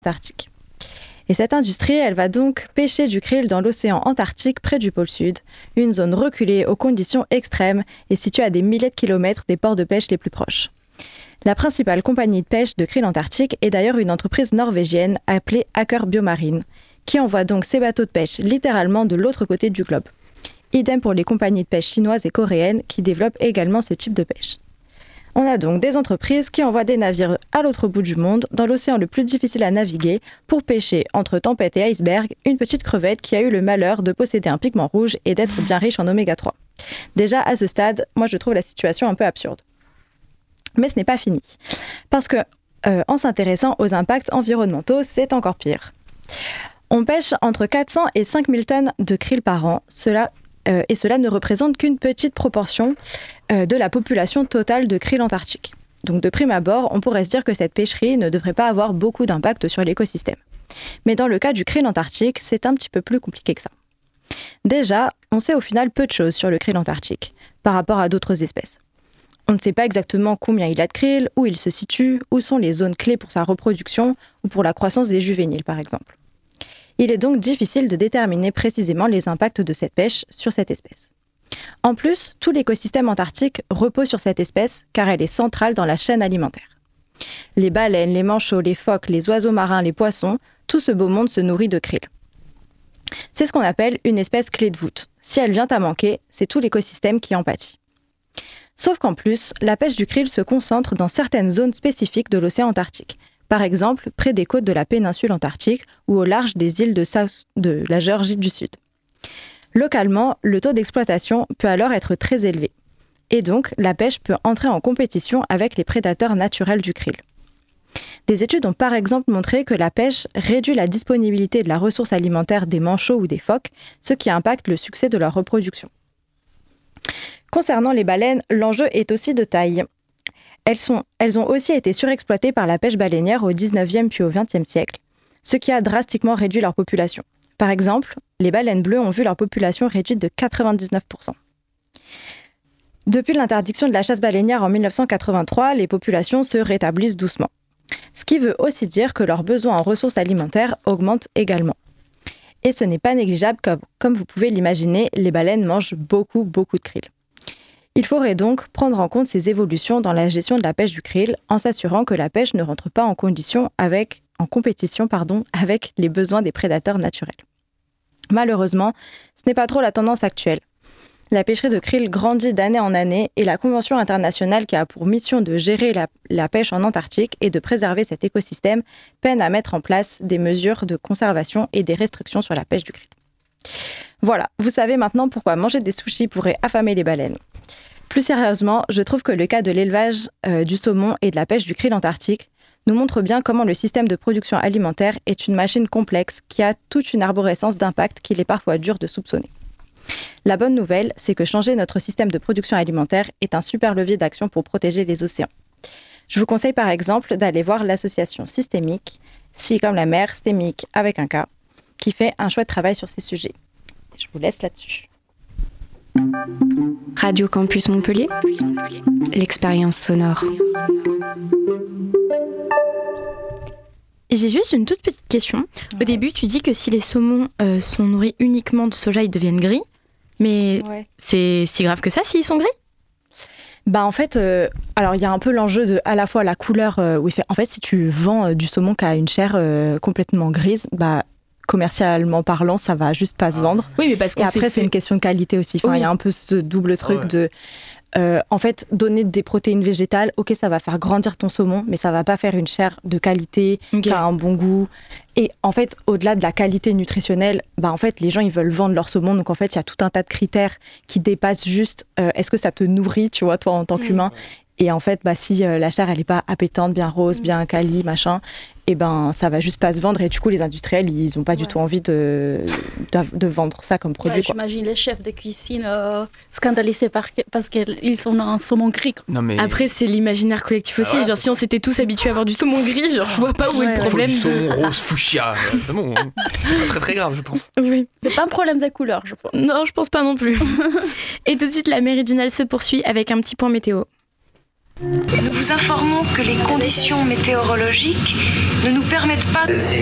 Antarctique. Et cette industrie, elle va donc pêcher du krill dans l'océan Antarctique près du pôle Sud, une zone reculée aux conditions extrêmes et située à des milliers de kilomètres des ports de pêche les plus proches. La principale compagnie de pêche de krill antarctique est d'ailleurs une entreprise norvégienne appelée Aker Biomarine, qui envoie donc ses bateaux de pêche littéralement de l'autre côté du globe. Idem pour les compagnies de pêche chinoises et coréennes qui développent également ce type de pêche. On a donc des entreprises qui envoient des navires à l'autre bout du monde, dans l'océan le plus difficile à naviguer, pour pêcher, entre tempête et iceberg, une petite crevette qui a eu le malheur de posséder un pigment rouge et d'être bien riche en oméga 3. Déjà, à ce stade, moi je trouve la situation un peu absurde. Mais ce n'est pas fini. Parce que, en s'intéressant aux impacts environnementaux, c'est encore pire. On pêche entre 400 et 5000 tonnes de krill par an, et cela ne représente qu'une petite proportion de la population totale de krill antarctique. Donc de prime abord, on pourrait se dire que cette pêcherie ne devrait pas avoir beaucoup d'impact sur l'écosystème. Mais dans le cas du krill antarctique, c'est un petit peu plus compliqué que ça. Déjà, on sait au final peu de choses sur le krill antarctique, par rapport à d'autres espèces. On ne sait pas exactement combien il a de krill, où il se situe, où sont les zones clés pour sa reproduction ou pour la croissance des juvéniles par exemple. Il est donc difficile de déterminer précisément les impacts de cette pêche sur cette espèce. En plus, tout l'écosystème antarctique repose sur cette espèce car elle est centrale dans la chaîne alimentaire. Les baleines, les manchots, les phoques, les oiseaux marins, les poissons, tout ce beau monde se nourrit de krill. C'est ce qu'on appelle une espèce clé de voûte. Si elle vient à manquer, c'est tout l'écosystème qui en pâtit. Sauf qu'en plus, la pêche du krill se concentre dans certaines zones spécifiques de l'océan Antarctique. Par exemple, près des côtes de la péninsule antarctique ou au large des îles de la Géorgie du Sud. Localement, le taux d'exploitation peut alors être très élevé. Et donc, la pêche peut entrer en compétition avec les prédateurs naturels du krill. Des études ont par exemple montré que la pêche réduit la disponibilité de la ressource alimentaire des manchots ou des phoques, ce qui impacte le succès de leur reproduction. Concernant les baleines, l'enjeu est aussi de taille. Elles ont aussi été surexploitées par la pêche baleinière au 19e puis au 20e siècle, ce qui a drastiquement réduit leur population. Par exemple, les baleines bleues ont vu leur population réduite de 99%. Depuis l'interdiction de la chasse baleinière en 1983, les populations se rétablissent doucement. Ce qui veut aussi dire que leurs besoins en ressources alimentaires augmentent également. Et ce n'est pas négligeable, comme vous pouvez l'imaginer, les baleines mangent beaucoup de krill. Il faudrait donc prendre en compte ces évolutions dans la gestion de la pêche du krill en s'assurant que la pêche ne rentre pas en compétition avec les besoins des prédateurs naturels. Malheureusement, ce n'est pas trop la tendance actuelle. La pêcherie de krill grandit d'année en année et la Convention internationale qui a pour mission de gérer la pêche en Antarctique et de préserver cet écosystème peine à mettre en place des mesures de conservation et des restrictions sur la pêche du krill. Voilà, vous savez maintenant pourquoi manger des sushis pourrait affamer les baleines. Plus sérieusement, je trouve que le cas de l'élevage du saumon et de la pêche du krill antarctique nous montre bien comment le système de production alimentaire est une machine complexe qui a toute une arborescence d'impact qu'il est parfois dur de soupçonner. La bonne nouvelle, c'est que changer notre système de production alimentaire est un super levier d'action pour protéger les océans. Je vous conseille par exemple d'aller voir l'association Systémique, Si comme la mer, Stémique avec un K, qui fait un chouette travail sur ces sujets. Je vous laisse là-dessus. Radio Campus Montpellier, l'expérience sonore. J'ai juste une toute petite question. Au début, tu dis que si les saumons sont nourris uniquement de soja, ils deviennent gris. Mais c'est si grave que ça s'ils sont gris ? En fait, alors il y a un peu l'enjeu de à la fois la couleur où il fait. En fait, si tu vends du saumon qui a une chair complètement grise, commercialement parlant, ça va juste pas se vendre. Oui, mais parce que c'est une question de qualité aussi. Enfin, il y a un peu ce double truc de en fait, donner des protéines végétales, ok, ça va faire grandir ton saumon, mais ça va pas faire une chair de qualité, qui a un bon goût. Et en fait, au-delà de la qualité nutritionnelle, en fait, les gens, ils veulent vendre leur saumon. Donc, en fait, il y a tout un tas de critères qui dépassent juste est-ce que ça te nourrit, tu vois, toi, en tant qu'humain. Et en fait, si la chair, elle est pas appétante, bien rose, bien quali, machin, et ça va juste pas se vendre. Et du coup, les industriels, ils ont pas du tout envie de vendre ça comme produit. Quoi. J'imagine les chefs de cuisine scandalisés parce qu'ils sont un saumon gris. Non, mais... Après, c'est l'imaginaire collectif aussi. Genre, si on s'était tous habitués à avoir du saumon gris, genre, je vois pas où est le problème. Du saumon rose fuchsia, c'est bon. C'est pas très très grave, je pense. Oui. C'est pas un problème de couleur, je pense. Non, je pense pas non plus. Et tout de suite, la méridionale se poursuit avec un petit point météo. Nous vous informons que les conditions météorologiques ne nous permettent pas